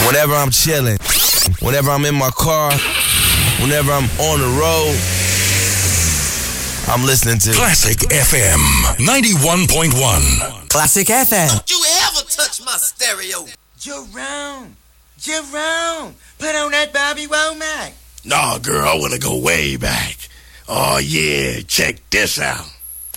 Whenever I'm chilling, whenever I'm in my car, whenever I'm on the road, I'm listening to Classic FM 91.1. Classic FM. Don't you ever touch my stereo. Jerome, put on that Bobby Womack. Nah, girl, I want to go way back. Oh, yeah, check this out.